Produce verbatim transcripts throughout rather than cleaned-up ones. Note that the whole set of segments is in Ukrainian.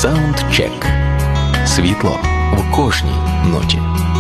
Саундчек. Світло в кожній ноті.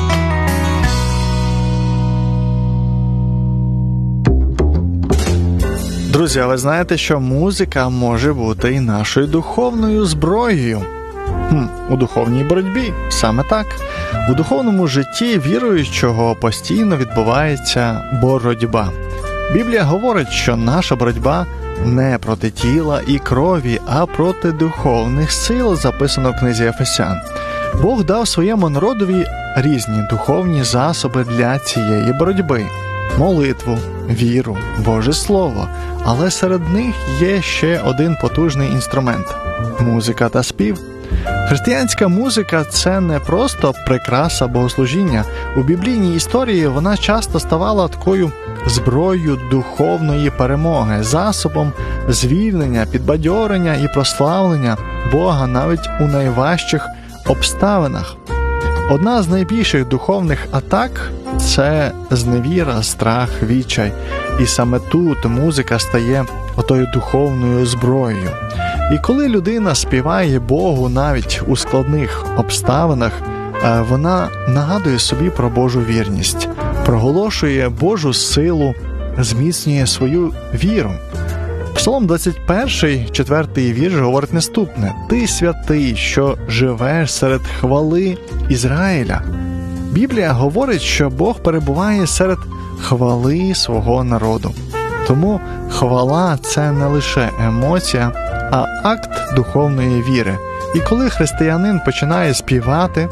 Друзі, а ви знаєте, що музика може бути і нашою духовною зброєю? Хм, у духовній боротьбі саме так. У духовному житті віруючого постійно відбувається боротьба. Біблія говорить, що наша боротьба не проти тіла і крові, а проти духовних сил, записано в книзі Ефесян. Бог дав своєму народові різні духовні засоби для цієї боротьби. Молитву, віру, Боже Слово. Але серед них є ще один потужний інструмент – музика та спів. Християнська музика – це не просто прикраса богослужіння. У біблійній історії вона часто ставала такою зброєю духовної перемоги, засобом звільнення, підбадьорення і прославлення Бога навіть у найважчих обставинах. Одна з найбільших духовних атак – це зневіра, страх, відчай. І саме тут музика стає отою духовною зброєю. І коли людина співає Богу навіть у складних обставинах, вона нагадує собі про Божу вірність, проголошує Божу силу, зміцнює свою віру. Псалом двадцять перший, четвертий вірш говорить наступне: «Ти святий, що живеш серед хвали Ізраїля». Біблія говорить, що Бог перебуває серед хвали свого народу. Тому хвала – це не лише емоція, а акт духовної віри. І коли християнин починає співати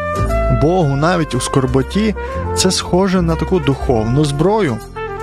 Богу навіть у скорботі, це схоже на таку духовну зброю.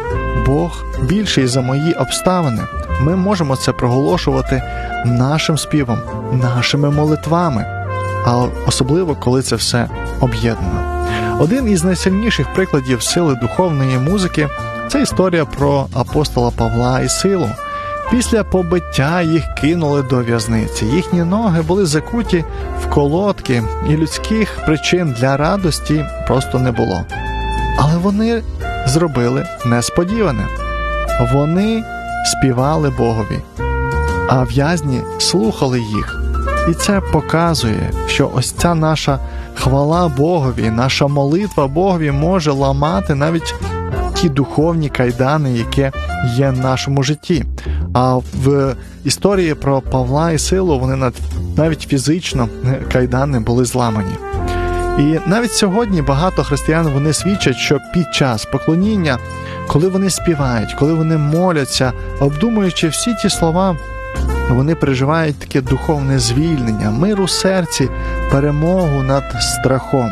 Бог більший за мої обставини. Ми можемо це проголошувати нашим співом, нашими молитвами, а особливо, коли це все об'єднано. Один із найсильніших прикладів сили духовної музики – це історія про апостола Павла і Силу. Після побиття їх кинули до в'язниці. Їхні ноги були закуті в колодки, і людських причин для радості просто не було. Але вони зробили несподіване. Вони співали Богові, а в'язні слухали їх. І це показує, що ось ця наша хвала Богові, наша молитва Богові може ламати навіть ті духовні кайдани, які є в нашому житті. А в історії про Павла і Силу вони навіть фізично кайдани були зламані. І навіть сьогодні багато християн вони свідчать, що під час поклоніння, коли вони співають, коли вони моляться, обдумуючи всі ті слова, вони переживають таке духовне звільнення, мир у серці, перемогу над страхом.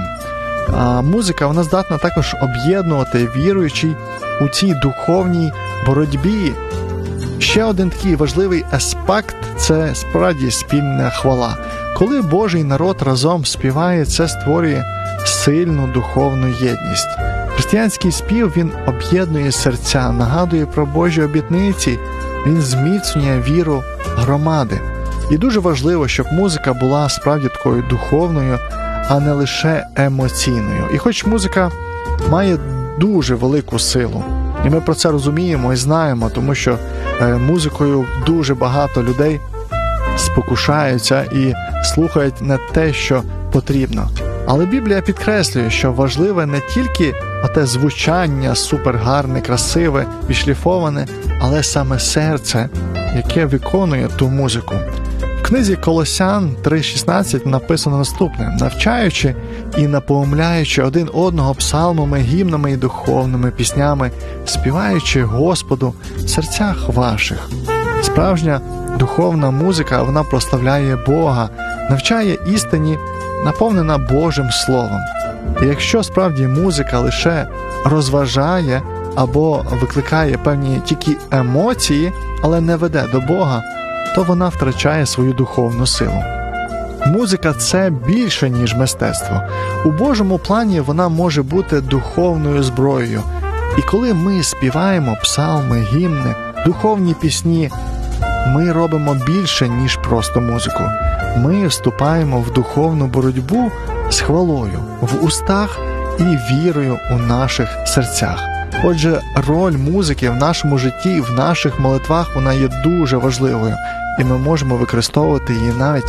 А музика, вона здатна також об'єднувати віруючий у цій духовній боротьбі. Ще один такий важливий аспект – це справді спільна хвала. Коли Божий народ разом співає, це створює сильну духовну єдність. Християнський спів, він об'єднує серця, нагадує про Божі обітниці, він зміцнює віру громади. І дуже важливо, щоб музика була справді такою духовною, а не лише емоційною. І хоч музика має дуже велику силу, і ми про це розуміємо і знаємо, тому що е, музикою дуже багато людей спокушаються і слухають не те, що потрібно. Але Біблія підкреслює, що важливе не тільки оте звучання супергарне, красиве, відшліфоване, але саме серце, яке виконує ту музику. В книзі Колосян три шістнадцять написано наступне: «Навчаючи і напоминаючи один одного псалмами, гімнами і духовними піснями, співаючи Господу в серцях ваших». Справжня духовна музика, вона прославляє Бога, навчає істині, наповнена Божим Словом. І якщо справді музика лише розважає або викликає певні тільки емоції, але не веде до Бога, то вона втрачає свою духовну силу. Музика – це більше, ніж мистецтво. У Божому плані вона може бути духовною зброєю. І коли ми співаємо псалми, гімни, духовні пісні, ми робимо більше, ніж просто музику. Ми вступаємо в духовну боротьбу з хвалою в устах і вірою у наших серцях. Отже, роль музики в нашому житті, в наших молитвах, вона є дуже важливою, і ми можемо використовувати її навіть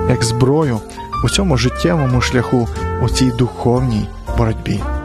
як зброю у цьому життєвому шляху, у цій духовній боротьбі.